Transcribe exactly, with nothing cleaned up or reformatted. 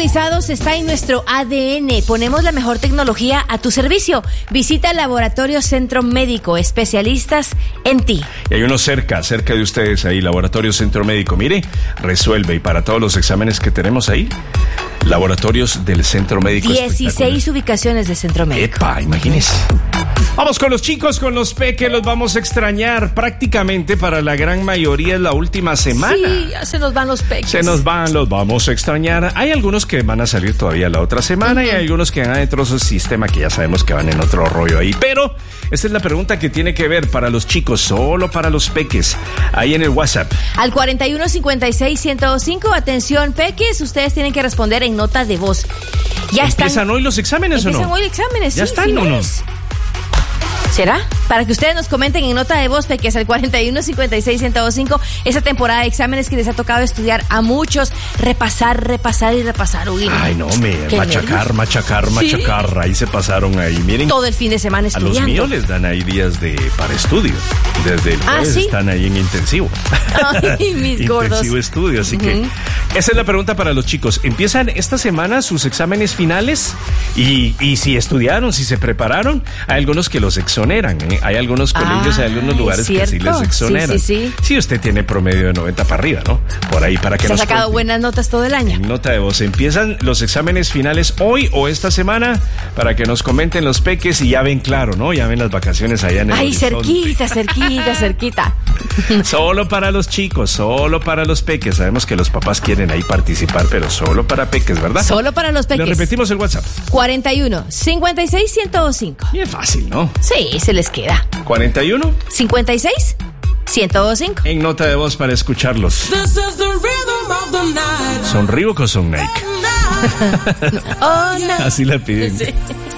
actualizados está en nuestro A D N. Ponemos la mejor tecnología a tu servicio. Visita Laboratorio Centro Médico, especialistas en ti. Y hay uno cerca, cerca de ustedes ahí, Laboratorio Centro Médico. Mire, resuelve. Y para todos los exámenes que tenemos ahí, laboratorios del Centro Médico. dieciséis ubicaciones de Centro Médico. Epa, imagínese. Vamos con los chicos, con los peques, los vamos a extrañar. Prácticamente para la gran mayoría es la última semana. Sí, ya se nos van los peques. Se nos van, los vamos a extrañar. Hay algunos que van a salir todavía la otra semana uh-huh. y hay algunos que van adentro de su sistema que ya sabemos que van en otro rollo ahí. Pero esa es la pregunta que tiene que ver para los chicos, solo para los peques. Ahí en el WhatsApp. Al cuarenta y uno cincuenta y seis ciento cinco, atención peques, ustedes tienen que responder en nota de voz. Ya ¿Empiezan están, hoy los exámenes o no? Empiezan hoy los exámenes, ¿Ya sí, están o no? ¿Será? Para que ustedes nos comenten en nota de voz, peques, al cuarenta y uno cincuenta y seis ciento cinco, esa temporada de exámenes que les ha tocado estudiar a muchos, repasar, repasar y repasar. Uy, Ay, no, me machacar, nervios. machacar, machacar, ¿Sí? Ahí se pasaron ahí, miren. Todo el fin de semana estudiando. A los míos les dan ahí días de para estudio. Desde el jueves ah, ¿sí? están ahí en intensivo. Ay, mis gordos. Intensivo estudio, así uh-huh. que esa es la pregunta para los chicos. ¿Empiezan esta semana sus exámenes finales? Y, y si estudiaron, si se prepararon, hay algunos que los exoneran, ¿eh? Hay algunos colegios, ah, hay algunos lugares que sí les exoneran. Sí, sí, sí. Si usted tiene promedio de noventa para arriba, ¿no? Por ahí para que se nos ha sacado cuenten. Buenas notas todo el año. En nota de voz. ¿Empiezan los exámenes finales hoy o esta semana? Para que nos comenten los peques y ya ven claro, ¿no? Ya ven las vacaciones allá en el Ay, horizonte. cerquita, cerquita, cerquita. Solo para los chicos, solo para los peques. Sabemos que los papás quieren ahí participar, pero solo para peques, ¿verdad? Solo para los peques. Le repetimos el WhatsApp. cuarenta y uno cincuenta y seis ciento cinco. Bien fácil, ¿no? Sí, se les queda. cuarenta y uno cincuenta y seis ciento cinco. En nota de voz para escucharlos. ¿Son Reebok o son Nike? Oh, no. Así la piden. Sí.